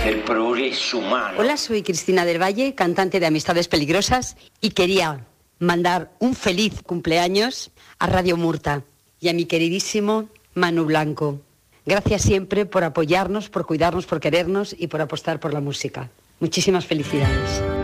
el progreso humano. Hola, soy Cristina del Valle, cantante de Amistades Peligrosas, y quería mandar un feliz cumpleaños a Radio Murta y a mi queridísimo Manu Blanco. Gracias siempre por apoyarnos, por cuidarnos, por querernos y por apostar por la música. Muchísimas felicidades.